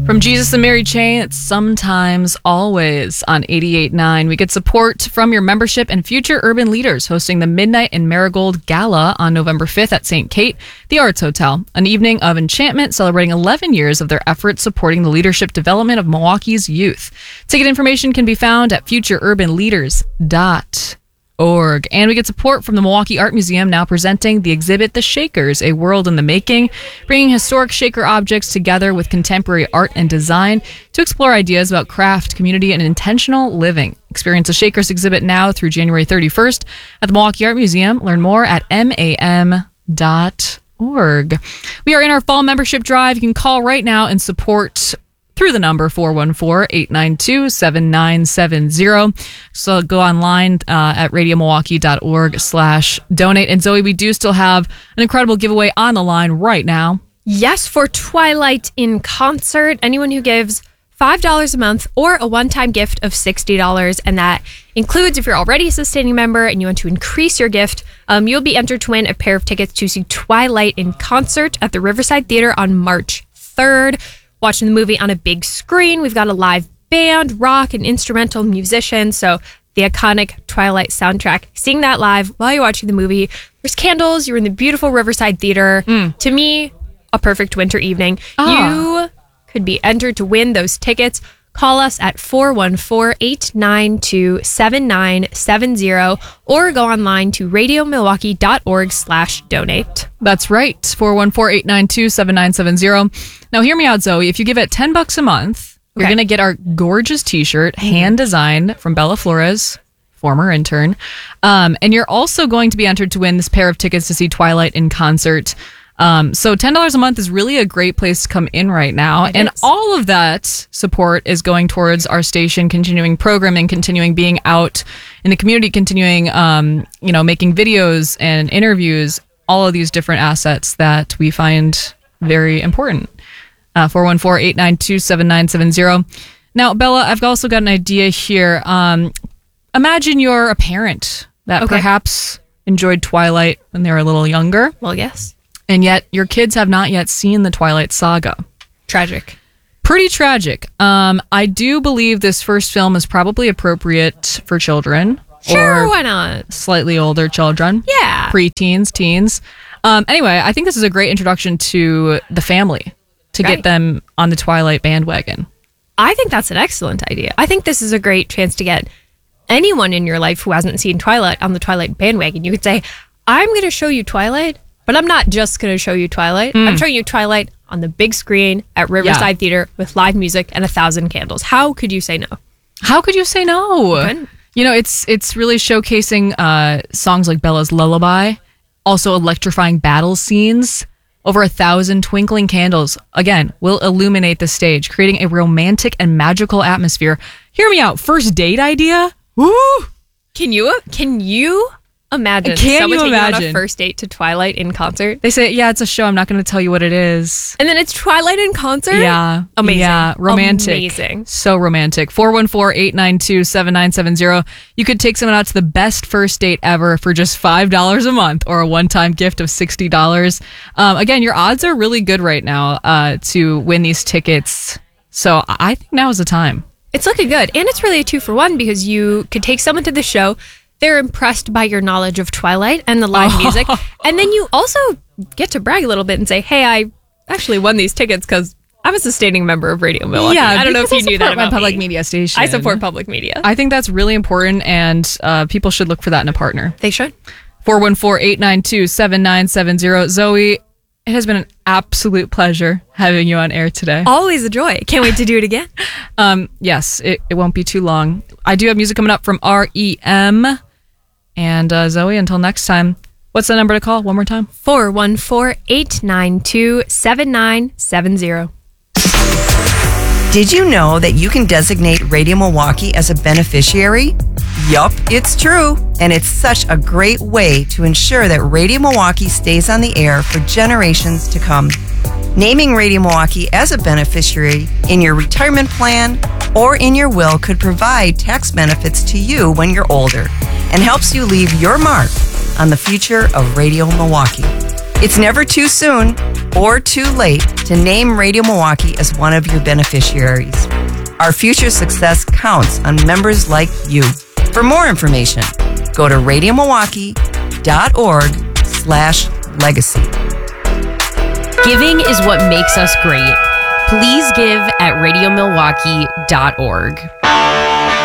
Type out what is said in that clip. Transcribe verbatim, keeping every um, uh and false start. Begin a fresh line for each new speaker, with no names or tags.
From Jesus and Mary Chain, it's Sometimes Always on eighty-eight point nine. We get support from your membership and future urban leaders hosting the Midnight in Marigold Gala on November fifth at Saint Kate, the Arts Hotel. An evening of enchantment celebrating eleven years of their efforts supporting the leadership development of Milwaukee's youth. Ticket information can be found at future urban leaders dot org. And we get support from the Milwaukee Art Museum, now presenting the exhibit The Shakers, A World in the Making, bringing historic Shaker objects together with contemporary art and design to explore ideas about craft, community, and intentional living. Experience the Shakers exhibit now through January thirty-first at the Milwaukee Art Museum. Learn more at M A M dot org. We are in our fall membership drive. You can call right now and support through the number four one four, eight nine two, seven nine seven zero. So go online uh, at radiomilwaukee.org slash donate. And Zoe, we do still have an incredible giveaway on the line right now.
Yes, for Twilight in Concert. Anyone who gives five dollars a month or a one-time gift of sixty dollars. And that includes if you're already a sustaining member and you want to increase your gift, um, you'll be entered to win a pair of tickets to see Twilight in Concert at the Riverside Theater on March third. Watching the movie on a big screen. We've got a live band, rock, and instrumental musicians. So the iconic Twilight soundtrack. Seeing that live while you're watching the movie. There's candles. You're in the beautiful Riverside Theater. Mm. To me, a perfect winter evening. Ah. You could be entered to win those tickets. Call us at four one four, eight nine two, seven nine seven zero or go online to radiomilwaukee.org slash donate.
That's right. four one four, eight nine two, seven nine seven zero. Now, hear me out, Zoe. If you give it ten bucks a month, okay, you're going to get our gorgeous t-shirt, mm-hmm. hand-designed from Bella Flores, former intern. Um, and you're also going to be entered to win this pair of tickets to see Twilight in Concert. Um, so ten dollars a month is really a great place to come in right now. It and is. All of that support is going towards our station, continuing programming, continuing being out in the community, continuing, um, you know, making videos and interviews, all of these different assets that we find very important. Uh, four one four, eight nine two, seven nine seven zero. Now, Bella, I've also got an idea here. Um, imagine you're a parent that okay. perhaps enjoyed Twilight when they were a little younger.
Well, yes.
And yet your kids have not yet seen the Twilight Saga.
Tragic.
Pretty tragic. Um, I do believe this first film is probably appropriate for children.
Sure,
or
why not?
Slightly older children.
Yeah.
Pre-teens, teens. Um, anyway, I think this is a great introduction to the family to right. get them on the Twilight bandwagon.
I think that's an excellent idea. I think this is a great chance to get anyone in your life who hasn't seen Twilight on the Twilight bandwagon. You could say, I'm going to show you Twilight, but I'm not just going to show you Twilight. Mm. I'm showing you Twilight on the big screen at Riverside yeah. Theater with live music and a thousand candles. How could you say no?
How could you say no?
Good.
You know, it's it's really showcasing uh, songs like Bella's Lullaby, also electrifying battle scenes. Over a thousand twinkling candles, again, will illuminate the stage, creating a romantic and magical atmosphere. Hear me out. First date idea? Woo!
Can you? Can you? Imagine
Can
someone
you
taking
imagine?
on a first date to Twilight in Concert.
They say, yeah, it's a show. I'm not going to tell you what it is.
And then it's Twilight in Concert?
Yeah.
Amazing.
Yeah. Romantic.
Amazing.
So romantic. four one four, eight nine two, seven nine seven zero. You could take someone out to the best first date ever for just five dollars a month or a one-time gift of sixty dollars. Um, again, your odds are really good right now uh, to win these tickets. So I think now is the time.
It's looking good. And it's really a two for one because you could take someone to the show. They're impressed by your knowledge of Twilight and the live oh. music. And then you also get to brag a little bit and say, hey, I actually won these tickets because I'm a sustaining member of Radio Milwaukee.
Yeah,
I don't know if you knew that about
my public
me.
media station.
I support public media.
I think that's really important, and uh, people should look for that in a partner.
They should.
four one four, eight nine two, seven nine seven zero. Zoe, it has been an absolute pleasure having you on air today.
Always a joy. Can't wait to do it again.
um, yes, it, it won't be too long. I do have music coming up from R E M. And uh, Zoe, until next time, what's the number to call? One more time.
four one four, eight nine two, seven nine seven zero.
Did you know that you can designate Radio Milwaukee as a beneficiary? Yup, it's true. And it's such a great way to ensure that Radio Milwaukee stays on the air for generations to come. Naming Radio Milwaukee as a beneficiary in your retirement plan or in your will could provide tax benefits to you when you're older and helps you leave your mark on the future of Radio Milwaukee. It's never too soon or too late to name Radio Milwaukee as one of your beneficiaries. Our future success counts on members like you. For more information, go to radiomilwaukee.org slash legacy.
Giving is what makes us great. Please give at radiomilwaukee dot org.